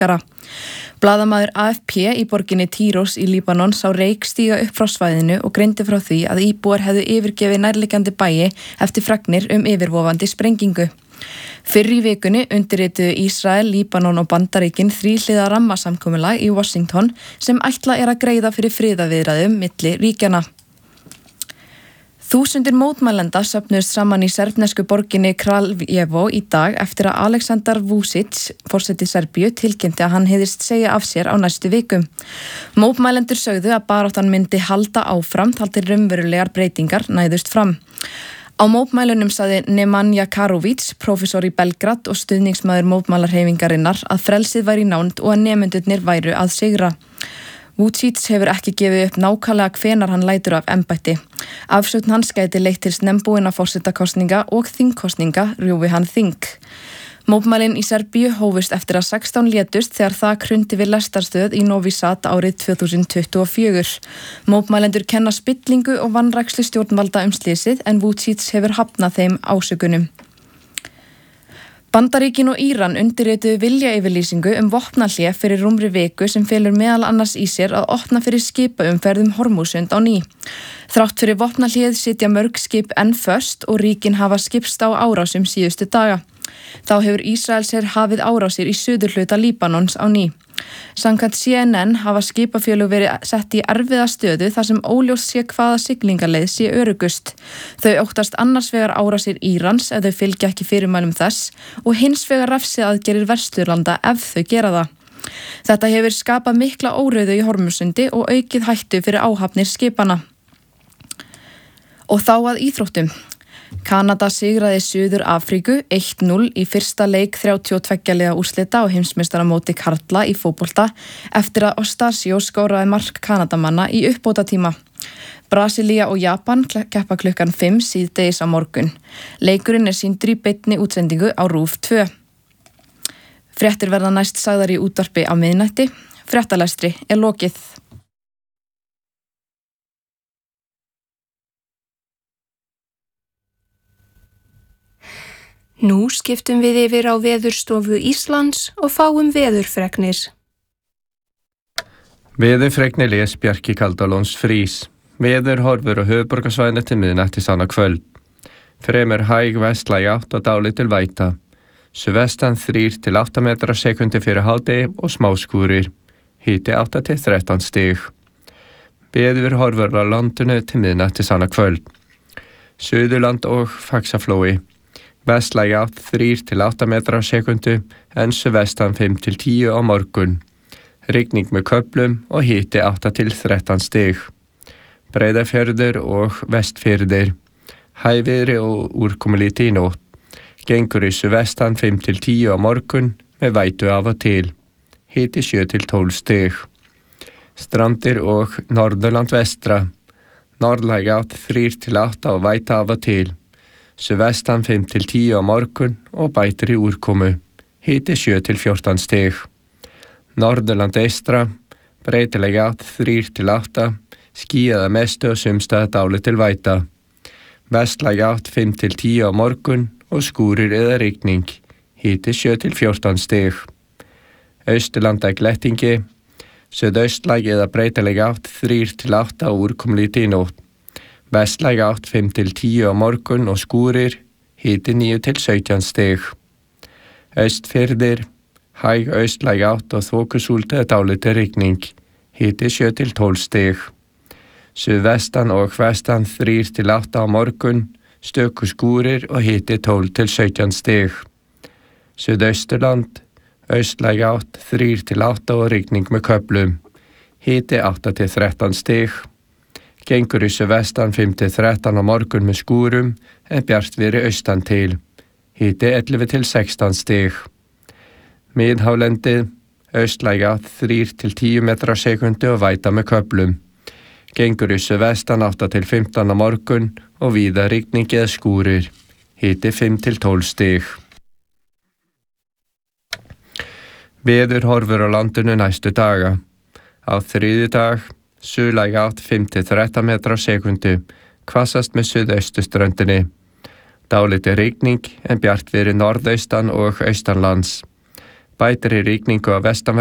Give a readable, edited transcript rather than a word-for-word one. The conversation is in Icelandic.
Blaðamaður AFP í borginni Týros í Líbanon sá reyk stíga upp frá svæðinu og greindi frá því að íbúar hefðu yfirgefið nærliggjandi bæi eftir fregnir yfirvofandi sprengingu. Fyrr í vikunni undirrituðu Ísrael, Líbanon og Bandaríkin þríhliða rammasamkomulag í Washington sem ætla að greiða fyrir friðarviðræðum milli ríkjanna. Þúsundir mótmælenda söfnuðust saman í serbnesku borginni Kraljevo í dag eftir að Aleksandar Vučić, forseti Serbíu, tilkynnti að hann hygðist segja af sér á næstu vikum. Mótmælendur sögðu að baráttan myndi halda áfram þar til raunverulegar breytingar næðust fram. Á mótmælunum sagði Nemanja Karović, prófessor í Belgrad og stuðningsmaður mótmælarhreyfingarinnar, að frelsið væri í nánd og að nemendurnir væru að sigra. Vučić hefur ekki gefið upp nákvæmlega hvenær hann lætur af embætti. Afsögn hans gæti leitt til snembúinna forsetakosninga og þingkosninga rjúfi hann þing. Mótmælin í Serbíu hófust eftir að 16 létust þegar það hrundi við lestarstöð í Novi Sad árið 2024. Mótmælendur kenna spillingu og vanrækslu stjórnvalda slysið en Vučić hefur hafnað þeim ásökunum. Bandaríkin og Íran undirrituðu viljayfirlýsingu vopnahlé fyrir rúmri viku sem felur meðal annars í sér að opna fyrir skipaumferð Hormúzsund á ný. Þrátt fyrir vopnahléð sitja mörg skip enn föst og ríkin hafa skipst á árásum síðustu daga. Þá hefur Ísraelsher hafið árásir í suðurhluta Líbanons á ný. Samkvæmt CNN hafa skipafélög verið sett í erfiða stöðu þar sem óljóst sé hvaða siglingaleið sé öruggust. Þau óttast annars vegar árásir Írans ef þau fylgja ekki fyrirmælum þess og hins vegar refsiaðgerðir Vesturlanda ef þau gera það. Þetta hefur skapað mikla óreiðu í Hormúzsundi og aukið hættu fyrir áhafnir skipana. Og þá að íþróttum. Kanada sigraði Suður Afríku 1-0 í fyrsta leik 32 liða úrslita á heimsmeistaramóti karla í fótbolta eftir að Ostasio skoraði mark Kanadamanna í uppbótartíma. Brasilía og Japan keppa klukkan 5 síðdegis á morgun. Leikurinn sýndur í beinni útsendingu á RÚV 2. Fréttir verða næst sagðar í útvarpi á miðnætti. Fréttalestri lokið. Nú skiptum við yfir á Veðurstofu Íslands og fáum veðurfregnir. Veðurfregnir les Bjarki Kaldalóns Frís. Veðurhorfur á höfuðborgarsvæðinu til miðnættis annað kvöld. Fremur hæg vestlæg átt og dálítil væta. Suðvestan 3 til 8 metrar á sekundi fyrir hádegi og smáskúrir. Hiti 8 til 13 stig. Veðurhorfur á landinu til miðnættis annað kvöld. Suðurland og Faxaflói. Vestlæg átt 3 til 8 metrar á sekundu en suðvestan 5 til 10 á morgun. Rigning með köflum og hiti 8 til 13 stig. Breiðafjörður og Vestfjörður. Hægviðri og úrkomulítið í nótt. Gengur í suðvestan 5 til 10 á morgun með vætu af og til. Hiti 7 til 12 stig. Strandir og Norðurland vestra. Norðlæg átt 3 til 8 og væta af og til. Suðvestan 5 til 10 á morgun og bætir í úrkomu. Hiti 7 til 14 stig. Norðurland eystra. Breytileg átt 3 til 8. Skýjað að mestu og sumstaðar dálítil væta. Vestlæg átt 5 til 10 á morgun og skúrir eða rigning. Hiti 7 til 14 stig. Austurlanda glettingi. Suðaustlæg eða breytileg átt 3 til 8 og úrkomulítið í nótt. Vestlæg átt 5 til 10 á morgun og skúrir, hiti 9 til 17 stig. Austfjörðir, hæg austlæg átt og þokusúld eða dálítil rigning, hiti 7 til 12 stig. Suðvestan og vestan 3 til 8 á morgun, stöku skúrir og hiti 12 til 17 stig. Suðausturland, austlæg átt 3 til 8 og rigning með köflum, hiti 8 til 13 stig. Gengur í suðvestan 5 til 13 á morgun með skúrum en bjartviðri austan til. Hiti 11 til 16 stig. Miðhálendið, austlæg átt 3 til 10 metrar á sekundu og væta með köflum. Gengur í suðvestan 8 til 15 á morgun og víða rigning eða skúrir. Hiti 5 til 12 stig. Veðurhorfur á landinu næstu daga. Á þriðjudag suðlæg átt 5 til 13 metrar á sekundu, hvassast með suðaustuströndinni. Dálítil rigning en bjartviðri norðaustan og austanlands. bætir í rigningu á vestanverðu